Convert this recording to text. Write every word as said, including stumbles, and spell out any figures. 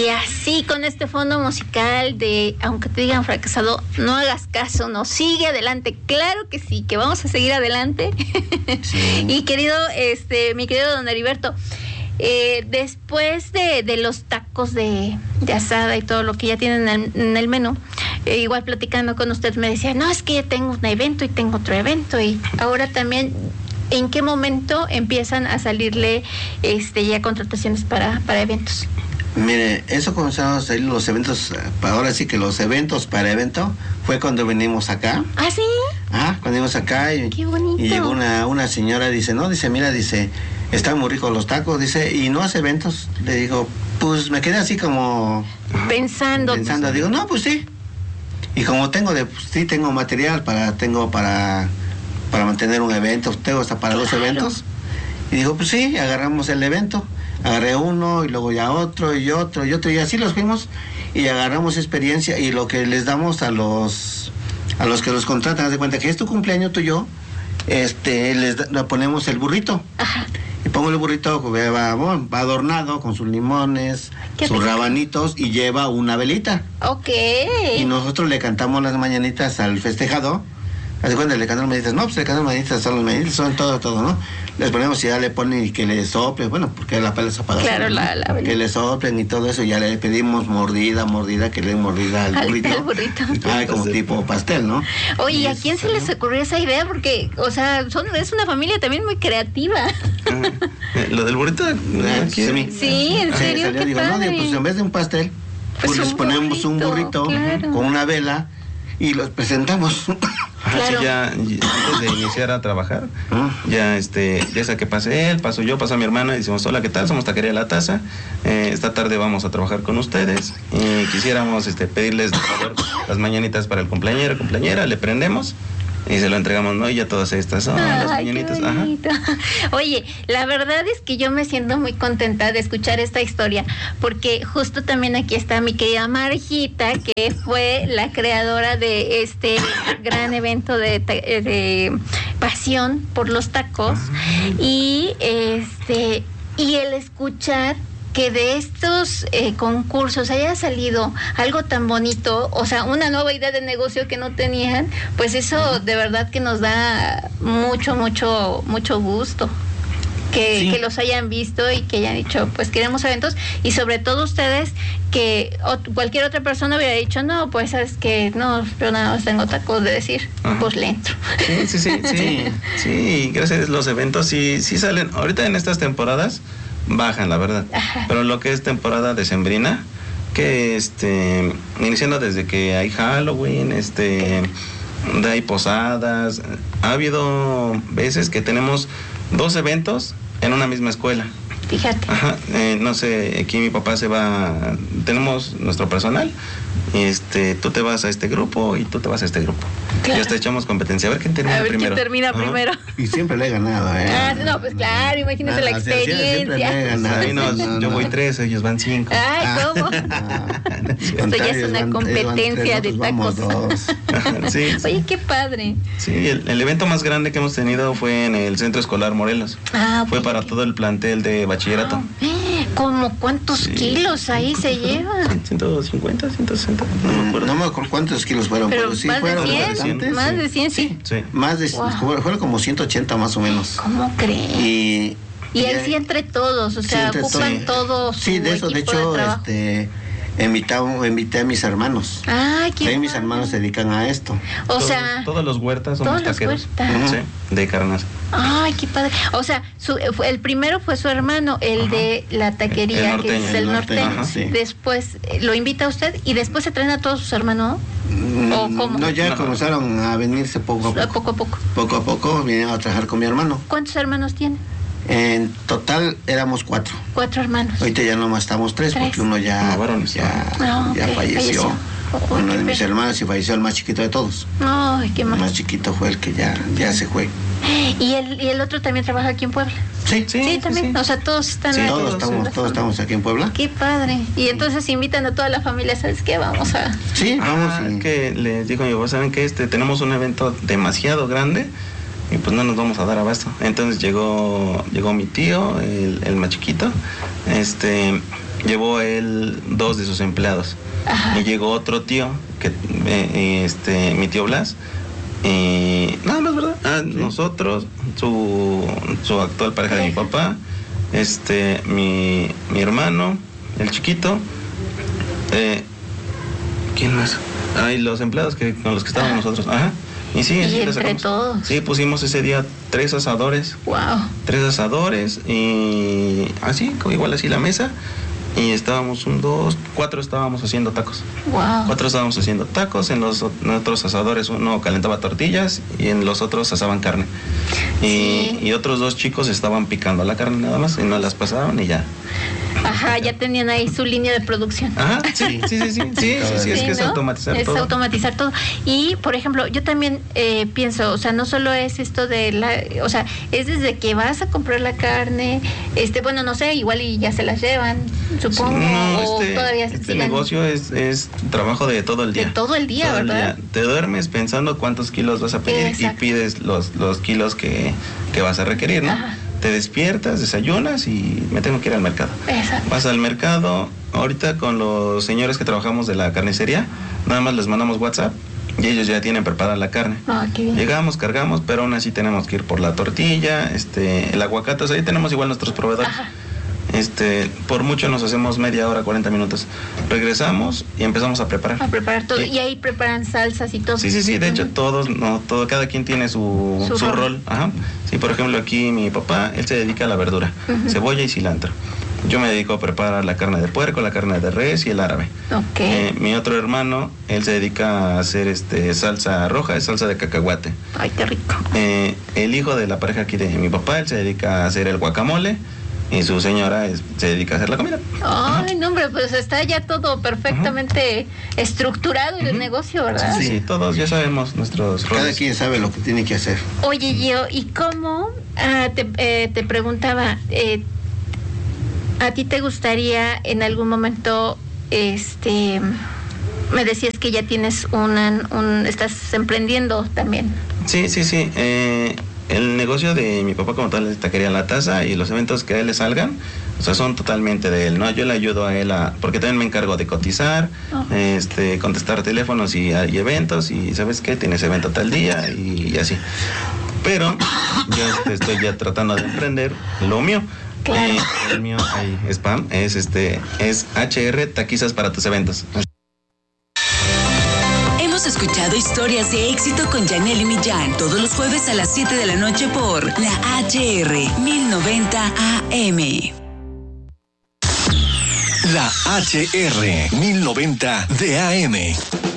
Y así con este fondo musical de aunque te digan fracasado, no hagas caso, no, sigue adelante, claro que sí, que vamos a seguir adelante. Sí. Y querido, este, mi querido don Heriberto, eh, después de, de los tacos de, de asada y todo lo que ya tienen en el, en el menú, eh, igual platicando con usted me decía, no, es que ya tengo un evento y tengo otro evento y ahora también, ¿en qué momento empiezan a salirle este ya contrataciones para, para eventos? Mire, eso comenzaron a salir los eventos, ahora sí que los eventos para evento, fue cuando venimos acá. ¿Ah, sí? Ah, cuando venimos acá y, qué bonito. Y llegó una, una señora, dice, no, dice, mira, dice, están muy ricos los tacos, dice, y no hace eventos. Le digo, pues me quedé así como... Pensando. Pensando, digo, no, pues sí. Y como tengo, de, pues, sí tengo material para, tengo para, para mantener un evento, tengo hasta para claro. dos eventos. Y digo, pues sí, agarramos el evento. Agarré uno y luego ya otro y otro y otro y así los fuimos y agarramos experiencia y lo que les damos a los a los que los contratan, haz de cuenta que es tu cumpleaños tuyo, este les da, le ponemos el burrito. Ajá. Y pongo el burrito que va, bueno, va adornado con sus limones, sus rico. rabanitos y lleva una velita. Ok. Y nosotros le cantamos las mañanitas al festejado. Haz de cuenta, le cantamos mañanitas, no, pues le cantamos mañanitas, son las mañanitas, son todo, todo, ¿no? Les ponemos y ya le ponen y que le soplen, bueno, porque la pala es apagada. Claro, la, la que le soplen y todo eso, ya le pedimos mordida, mordida, que le den mordida al, al burrito. Al burrito. Ah, como tipo pastel, ¿no? Oye, ¿y a quién se les ocurrió esa idea? Porque, o sea, son, es una familia también muy creativa. Ah, lo del burrito. Ah, sí, sí, en serio, salió, qué digo, padre. No, digo, pues en vez de un pastel, pues, pues les ponemos burrito, un burrito claro. con una vela y los presentamos. Claro. Ya, ya antes de iniciar a trabajar, uh-huh. ya este, ya sea que pase él, paso yo, pasa mi hermana y decimos, hola, ¿qué tal? Somos Taquería La Taza, eh, esta tarde vamos a trabajar con ustedes y quisiéramos este, pedirles de favor las mañanitas para el cumpleañero, cumpleañera, le prendemos y se lo entregamos, ¿no? Y ya todas estas son Ay, las mañanitas. Ajá. Oye, la verdad es que yo me siento muy contenta de escuchar esta historia, porque justo también aquí está mi querida Marjita, que fue la creadora de este gran evento de, de pasión por los tacos. Ajá. Y este y el escuchar que de estos eh, concursos haya salido algo tan bonito, o sea, una nueva idea de negocio que no tenían, pues eso de verdad que nos da mucho, mucho, mucho gusto. Que, sí. que los hayan visto y que hayan dicho, pues queremos eventos, y sobre todo ustedes, que o, cualquier otra persona hubiera dicho, no, pues sabes que no, yo nada más tengo tacos de decir, ajá. pues le entro. Sí, sí, sí, sí, sí, gracias, los eventos sí, sí salen, ahorita en estas temporadas bajan, la verdad. Ajá. Pero lo que es temporada decembrina, que este, iniciando desde que hay Halloween, este, hay posadas, ha habido veces que tenemos dos eventos en una misma escuela. Fíjate. Ajá, eh, no sé, aquí mi papá se va, tenemos nuestro personal, este, tú te vas a este grupo y tú te vas a este grupo. Claro. Y hasta echamos competencia, a ver quién termina a ver primero. quién termina uh-huh. primero. Y siempre le he ganado, ¿eh? Ah, no, pues claro, imagínate ah, la experiencia. Siempre le he ganado. Ahí nos, no, yo no. voy tres, ellos van cinco. Ay, ¿cómo? No, esto ya es una van, competencia tres, de tacos. sí, sí. Oye, qué padre. Sí, el, el evento más grande que hemos tenido fue en el Centro Escolar Morelos. Ah, fue para todo el plantel de bachillerato. Ah, ¿cómo cuántos sí. kilos ahí se llevan? ciento cincuenta, ciento sesenta, no me acuerdo. No me acuerdo cuántos kilos fueron, pero, pero sí más fueron de cien, bastantes. Más de cien, sí. sí. Más de wow. fueron como ciento ochenta más o menos. ¿Cómo crees? Y y ahí sí entre todos, o sea, sí, ocupan sí. todos. Sí, de eso, de hecho, de este invité, invité a mis hermanos. Ay, qué sí, mis hermanos se dedican a esto. O todos, sea, todos los huertas somos taqueros. Uh-huh. Sí, de carnaza. Ay, qué padre. O sea, su, el primero fue su hermano, el ajá. de la taquería, el que es el norteño. Ajá, sí. Después lo invita a usted y después se traen a todos sus hermanos. Mm, ¿O cómo? No, ya no. comenzaron a venirse poco a poco. Poco a poco. Poco a poco vinieron a trabajar con mi hermano. ¿Cuántos hermanos tiene? En total éramos cuatro. Cuatro hermanos. Ahorita ya nomás estamos tres, tres. porque uno ya, no, bueno, ya, no, ya okay. falleció. falleció. Oh, uno de mis pena. hermanos y falleció el más chiquito de todos. Ay, qué mal. El más chiquito fue el que ya, ya se fue. ¿Y el, ¿Y el otro también trabaja aquí en Puebla? Sí, sí, sí también. Sí. O sea, todos están sí, ahí. Todos estamos, todos estamos aquí en Puebla. Qué padre. Y entonces invitan a toda la familia, ¿sabes qué? Vamos a... Sí, vamos. Ah, y... que les dijo mi papá, ¿saben qué? Este, tenemos un evento demasiado grande y pues no nos vamos a dar abasto. Entonces llegó llegó mi tío, el, el más chiquito, este llevó él dos de sus empleados. Ajá. Y llegó otro tío, que eh, este mi tío Blas, y nada más, ¿verdad? Ah, sí. Nosotros, su, su actual pareja de mi papá, este mi, mi hermano, el chiquito, eh, ¿quién más? Ah, y los empleados que con los que estábamos nosotros. Ajá. Y sí, y entre todos. Sí, pusimos ese día tres asadores. Wow. Tres asadores y así, igual así la mesa. Y estábamos un, dos, cuatro estábamos haciendo tacos. Wow. Cuatro estábamos haciendo tacos. En los en otros asadores uno calentaba tortillas y en los otros asaban carne. Y, sí. y otros dos chicos estaban picando la carne nada más y no las pasaban y ya. Ajá, ya tenían ahí su línea de producción. Ajá, sí, sí, sí, sí, sí, sí, sí, sí es que ¿no? es automatizar es todo. Es automatizar todo. Y, por ejemplo, yo también eh, pienso, o sea, no solo es esto de la, o sea, es desde que vas a comprar la carne, este, bueno, no sé, igual y ya se las llevan, supongo, no, o este, todavía este sigan. negocio es, es trabajo de todo el día. De todo el día, todo ¿verdad? El día. Te duermes pensando cuántos kilos vas a pedir. Exacto. Y pides los, los kilos que, que vas a requerir, ¿no? Ajá. Te despiertas, desayunas y me tengo que ir al mercado. Exacto. Vas al mercado, ahorita con los señores que trabajamos de la carnicería, nada más les mandamos WhatsApp y ellos ya tienen preparada la carne. Ah, qué bien. Llegamos, cargamos, pero aún así tenemos que ir por la tortilla, este, el aguacate, o sea, ahí tenemos igual nuestros proveedores. Ajá. Este, por mucho nos hacemos media hora, cuarenta minutos. Regresamos y empezamos a preparar. A preparar todo. Y, y ahí preparan salsas y todo. Sí, sí, sí. De uh-huh. hecho, todos, no, todo, cada quien tiene su, su, su rol. rol. Ajá. Sí, por ejemplo, aquí mi papá, él se dedica a la verdura, uh-huh. cebolla y cilantro. Yo me dedico a preparar la carne de puerco, la carne de res y el árabe. Okay. Eh, mi otro hermano, él se dedica a hacer este salsa roja, es salsa de cacahuate. Ay, qué rico. Eh, el hijo de la pareja aquí de mi papá, él se dedica a hacer el guacamole. Y su señora es, se dedica a hacer la comida. Ay, no, hombre, pues está ya todo perfectamente uh-huh. estructurado el uh-huh. negocio, ¿verdad? Sí, sí, todos ya sabemos nuestros Cada roles. quien sabe lo que tiene que hacer. Oye, yo, ¿y cómo? Ah, te, eh, te preguntaba, eh, ¿a ti te gustaría en algún momento, este, me decías que ya tienes una, un, estás emprendiendo también? Sí, sí, sí. Eh, el negocio de mi papá como tal es Taquería La Taza y los eventos que a él le salgan, o sea, son totalmente de él, ¿no? Yo le ayudo a él a, porque también me encargo de cotizar, uh-huh. este, contestar teléfonos y hay eventos y ¿sabes qué? Tienes evento tal día y, y así. Pero yo este, estoy ya tratando de emprender lo mío. Claro. Eh, el mío hay spam, es este, es H R Taquizas para tus eventos. Hemos escuchado historias de éxito con Yanely Millán todos los jueves a las siete de la noche por la H R mil noventa A M. La H R mil noventa de A M.